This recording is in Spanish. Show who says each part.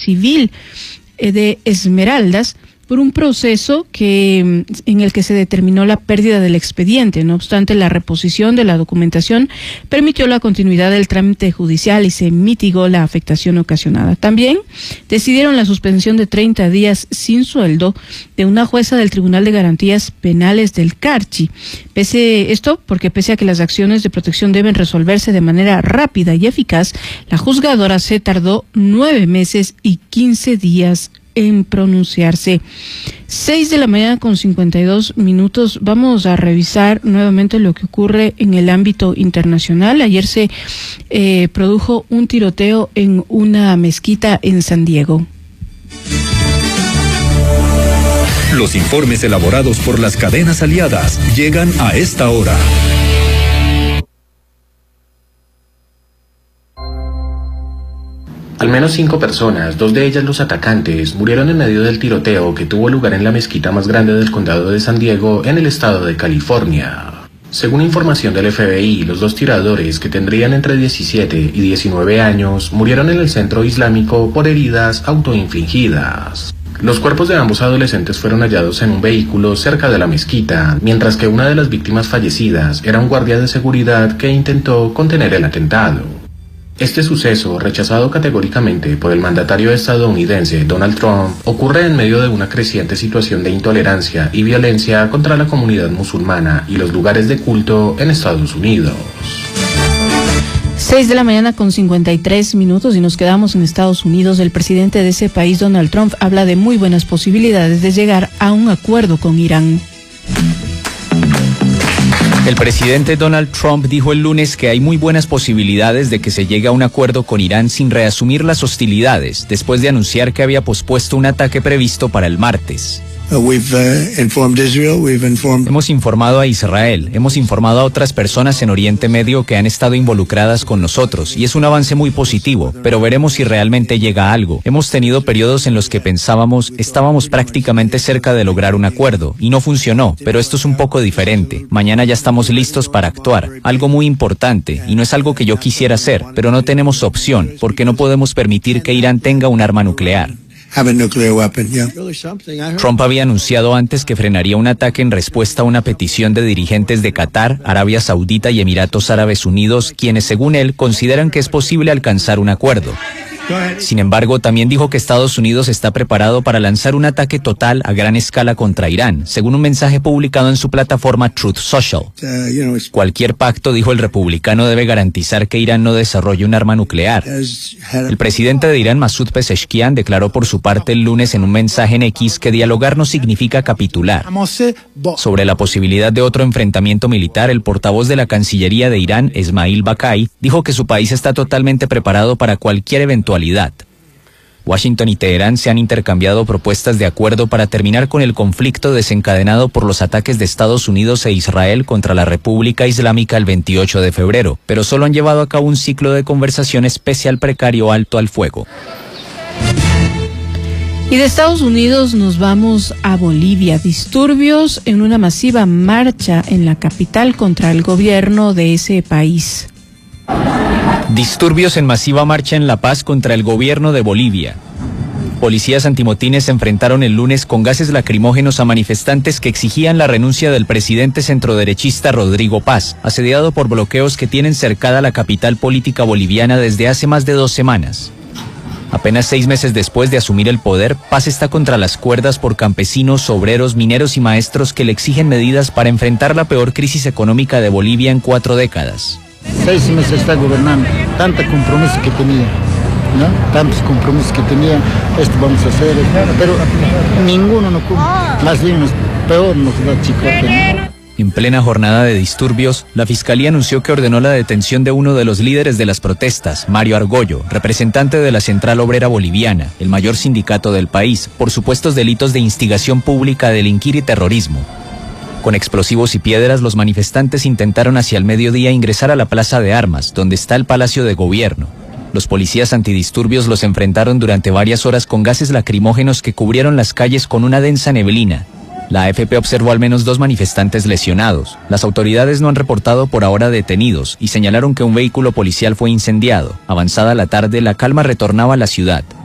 Speaker 1: civil de Esmeraldas por un proceso en el que se determinó la pérdida del expediente. No obstante, la reposición de la documentación permitió la continuidad del trámite judicial y se mitigó la afectación ocasionada. También decidieron la suspensión de 30 días sin sueldo de una jueza del Tribunal de Garantías Penales del Carchi. Pese a que las acciones de protección deben resolverse de manera rápida y eficaz, la juzgadora se tardó 9 meses y 15 días en pronunciarse. 6:52 a.m. Vamos a revisar nuevamente lo que ocurre en el ámbito internacional. Ayer se produjo un tiroteo en una mezquita en San Diego.
Speaker 2: Los informes elaborados por las cadenas aliadas llegan a esta hora.
Speaker 3: Al menos 5 personas, 2 de ellas los atacantes, murieron en medio del tiroteo que tuvo lugar en la mezquita más grande del condado de San Diego, en el estado de California. Según información del FBI, los 2 tiradores, que tendrían entre 17 y 19 años, murieron en el centro islámico por heridas autoinfligidas. Los cuerpos de ambos adolescentes fueron hallados en un vehículo cerca de la mezquita, mientras que una de las víctimas fallecidas era un guardia de seguridad que intentó contener el atentado. Este suceso, rechazado categóricamente por el mandatario estadounidense Donald Trump, ocurre en medio de una creciente situación de intolerancia y violencia contra la comunidad musulmana y los lugares de culto en Estados Unidos.
Speaker 1: 6:53 a.m. y nos quedamos en Estados Unidos. El presidente de ese país, Donald Trump, habla de muy buenas posibilidades de llegar a un acuerdo con Irán.
Speaker 4: El presidente Donald Trump dijo el lunes que hay muy buenas posibilidades de que se llegue a un acuerdo con Irán sin reasumir las hostilidades, después de anunciar que había pospuesto un ataque previsto para el martes. Hemos informado a Israel, hemos informado a otras personas en Oriente Medio que han estado involucradas con nosotros, y es un avance muy positivo, pero veremos si realmente llega a algo. Hemos tenido periodos en los que estábamos prácticamente cerca de lograr un acuerdo, y no funcionó, pero esto es un poco diferente. Mañana ya estamos listos para actuar, algo muy importante, y no es algo que yo quisiera hacer, pero no tenemos opción, porque no podemos permitir que Irán tenga un arma nuclear. Trump había anunciado antes que frenaría un ataque en respuesta a una petición de dirigentes de Qatar, Arabia Saudita y Emiratos Árabes Unidos, quienes, según él, consideran que es posible alcanzar un acuerdo. Sin embargo, también dijo que Estados Unidos está preparado para lanzar un ataque total a gran escala contra Irán, según un mensaje publicado en su plataforma Truth Social. Cualquier pacto, dijo el republicano, debe garantizar que Irán no desarrolle un arma nuclear. El presidente de Irán, Masoud Pezeshkian, declaró por su parte el lunes en un mensaje en X que dialogar no significa capitular. Sobre la posibilidad de otro enfrentamiento militar, el portavoz de la Cancillería de Irán, Esmail Bakai, dijo que su país está totalmente preparado para cualquier eventualidad. Washington y Teherán se han intercambiado propuestas de acuerdo para terminar con el conflicto desencadenado por los ataques de Estados Unidos e Israel contra la República Islámica el 28 de febrero, pero solo han llevado a cabo un ciclo de conversaciones pese al precario alto al fuego.
Speaker 1: Y de Estados Unidos nos vamos a Bolivia. Disturbios en una masiva marcha en la capital contra el gobierno de ese país.
Speaker 4: Disturbios en masiva marcha en La Paz contra el gobierno de Bolivia. Policías antimotines se enfrentaron el lunes con gases lacrimógenos a manifestantes que exigían la renuncia del presidente centroderechista Rodrigo Paz, asediado por bloqueos que tienen cercada la capital política boliviana desde hace más de 2 semanas. Apenas 6 meses después de asumir el poder, Paz está contra las cuerdas por campesinos, obreros, mineros y maestros que le exigen medidas para enfrentar la peor crisis económica de Bolivia en 4 décadas.
Speaker 5: 6 meses está gobernando, tanto compromiso que tenía, ¿no? Tantos compromisos que tenía, esto vamos a hacer, pero ninguno no cumple, más bien peor nos da chicote, ¿no?
Speaker 4: En plena jornada de disturbios, la Fiscalía anunció que ordenó la detención de uno de los líderes de las protestas, Mario Argollo, representante de la Central Obrera Boliviana, el mayor sindicato del país, por supuestos delitos de instigación pública, delinquir y terrorismo. Con explosivos y piedras, los manifestantes intentaron hacia el mediodía ingresar a la Plaza de Armas, donde está el Palacio de Gobierno. Los policías antidisturbios los enfrentaron durante varias horas con gases lacrimógenos que cubrieron las calles con una densa neblina. La AFP observó al menos 2 manifestantes lesionados. Las autoridades no han reportado por ahora detenidos y señalaron que un vehículo policial fue incendiado. Avanzada la tarde, la calma retornaba a la ciudad.